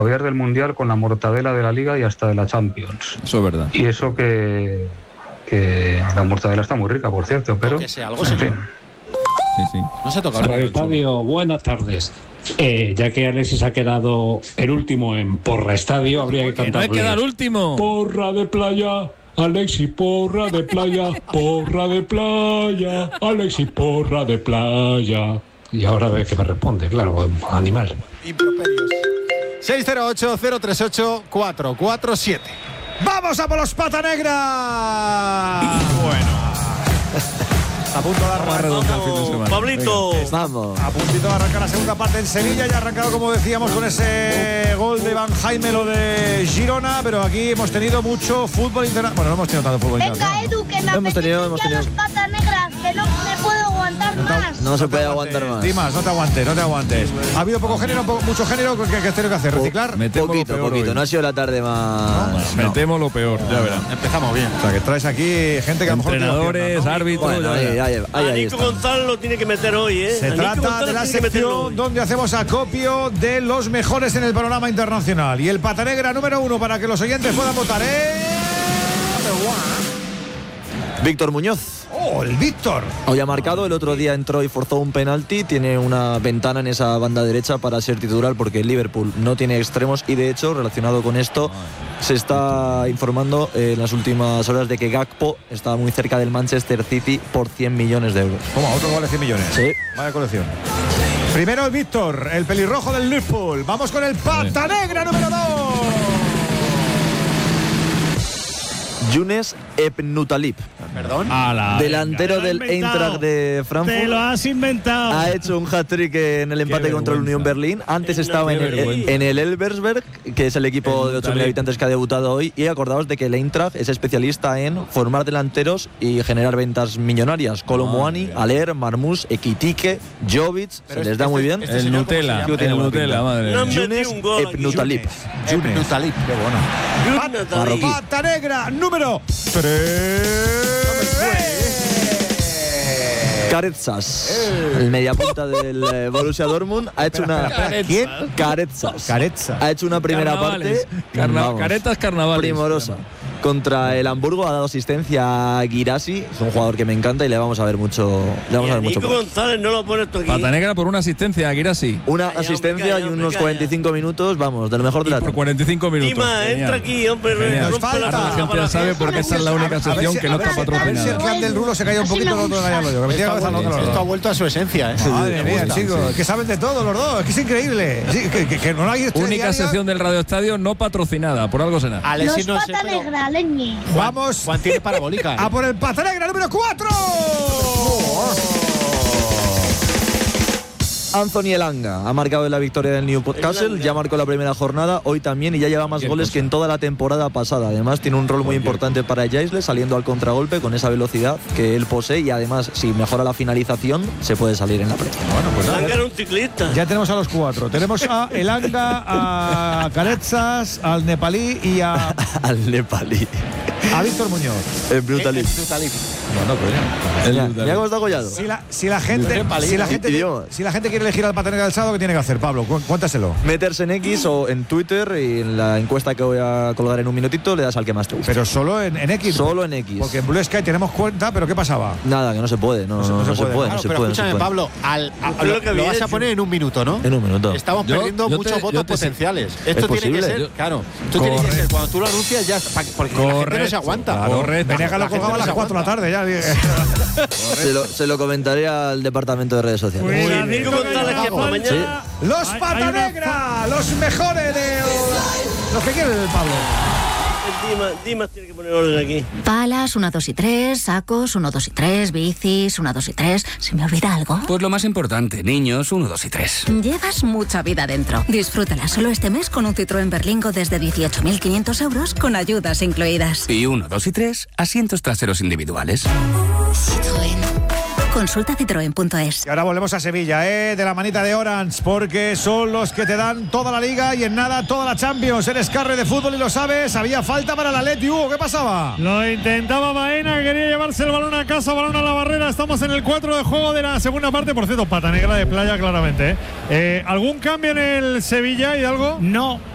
del Mundial con la mortadela de la Liga y hasta de la Champions. Eso es verdad. Y eso que la mortadela está muy rica, por cierto, pero... Que sea algo, señor. Sí. No se toca. Radio Estadio, buenas tardes. Ya que Alexis ha quedado el último en Porra Estadio, habría que cantarle. ¡No hay que dar último! Porra de playa, Alexis, porra de playa, porra de playa, Alexis, porra de playa. Y ahora ve que me responde, claro, animal. Improperios. 608-038-447. ¡Vamos a por los Pata Negra! Bueno. A punto de arrancar. Pablito. Vamos. A puntito de arrancar la segunda parte en Sevilla. Ya ha arrancado, como decíamos, con ese gol de Van Jaime, lo de Girona. Pero aquí hemos tenido mucho fútbol internacional. Bueno, no hemos tenido tanto fútbol internacional. Venga, Edu, que me Hemos tenido. los Patas Negras, que no me puedo aguantar más. No se puede aguantar más. Dimas, no te aguantes. Ha habido poco género, mucho género. ¿Qué tengo que hacer? ¿Reciclar? Poquito. No ha sido la tarde más. Metemos lo peor, ya verán. Empezamos bien. O sea, que traes aquí gente que a lo mejor... Entrenadores, árbitros... Bueno, ahí Nico González lo tiene que meter hoy, ¿eh? Se trata de la sección donde hacemos acopio de los mejores en el panorama internacional. Y el Pata Negra número 1 para que los oyentes puedan votar, Víctor Muñoz. ¡Oh, el Víctor! Hoy ha marcado, el otro día entró y forzó un penalti. Tiene una ventana en esa banda derecha para ser titular porque el Liverpool no tiene extremos. Y de hecho, relacionado con esto, se está informando en las últimas horas de que Gakpo está muy cerca del Manchester City por 100 millones de euros. ¿Cómo? ¿Otro vale 100 millones? Sí. Vaya colección. Primero el Víctor, el pelirrojo del Liverpool. Vamos con el Pata Negra número 2. Younes Ebnutalib. Perdón. Delantero del Eintracht de Frankfurt. Te lo has inventado. Ha hecho un hat-trick en el empate contra el Unión Berlín. Antes estaba en el Elversberg, que es el equipo de 8.000 habitantes que ha debutado hoy. Y acordaos de que el Eintracht es especialista en formar delanteros y generar ventas millonarias. Kolomuani, Aller, Marmoush, Ekitike, Jovic. Se les da muy bien. El Nutella, madre. Younes Ebnutalib. Ebnutalib, qué bueno. Pata Negra número 3. Karetsas, el mediapunta del Borussia Dortmund, ha hecho ¿Quién? Karetsas. Carezza. Ha hecho una primera parte Caretas carnavales primorosa. Contra el Hamburgo ha dado asistencia a Guirassi, es un jugador que me encanta y le vamos a ver mucho. Nico González no lo pones tú aquí. Pata Negra por una asistencia a Guirassi. Una asistencia y unos 45 minutos, vamos, de lo mejor de la por 45 minutos. Dima, entra aquí, hombre. Nos falta. La gente ya sabe porque esta es la única sección que no está patrocinada. A ver si el clan del Rulo se calla un poquito, no te callarlo yo. Esto ha vuelto a su esencia, ¿eh? Madre mía, chicos, que saben de todo los dos, es que es increíble. Sí, que no hay única sección del Radio Estadio no patrocinada, por algo será. Los Pata Negra, leñe. Vamos Juan tiene parabólica, ¿eh? a por el Pata Negra número 4. Anthony Elanga ha marcado en la victoria del Newcastle, ya marcó la primera jornada, hoy también, y ya lleva más goles que en toda la temporada pasada. Además tiene un rol muy importante para Jaisle, saliendo al contragolpe con esa velocidad que él posee, y además si mejora la finalización se puede salir en la Premier. Bueno, pues Elanga era un ciclista. ya tenemos a los 4. Tenemos a Elanga, a Karetsas, al nepalí y a Nepalí. A Víctor Muñoz. El Brutalip. No, coño. Mira cómo está collado. Si la gente quiere elegir al Pata Negra del sábado, ¿qué tiene que hacer, Pablo? Cuéntaselo. Meterse en X o en Twitter, y en la encuesta que voy a colgar en un minutito le das al que más te guste. Pero solo en X. Solo en X. Porque en Blue Sky tenemos cuenta, pero ¿qué pasaba? Nada, que no se puede. No se puede. Claro, pero escúchame, Pablo, lo vas a poner en un minuto, ¿no? En un minuto. Estamos perdiendo muchos votos potenciales. Esto tiene que ser, claro. Esto tiene que ser, cuando tú lo anuncias ya, porque la gente no se aguanta. Venegas lo colgaba a las 4 de la tarde ya. Se lo comentaré al departamento de redes sociales. Nico González, que por mañana. Los Pata Negra, los mejores de los que quieren el Pablo. Dimas tiene que poner orden aquí. Palas, 1, 2 y 3, sacos, 1, 2 y 3, bicis, 1, 2 y 3. ¿Se me olvida algo? Pues lo más importante, niños, 1, 2 y 3. Llevas mucha vida dentro. Disfrútala solo este mes con un Citroën Berlingo desde 18.500 euros con ayudas incluidas. Y 1, 2 y 3, asientos traseros individuales. Citroën. Consulta citroen.es. Y ahora volvemos a Sevilla, de la manita de Orange, porque son los que te dan toda la Liga y en nada toda la Champions. Eres carre de fútbol y lo sabes. Había falta para el Atleti, Hugo, ¿qué pasaba? Lo intentaba Baena, quería llevarse el balón a casa, balón a la barrera. Estamos en el 4 de juego de la segunda parte. Por cierto, Pata Negra de playa, claramente. ¿Algún cambio en el Sevilla y algo? No,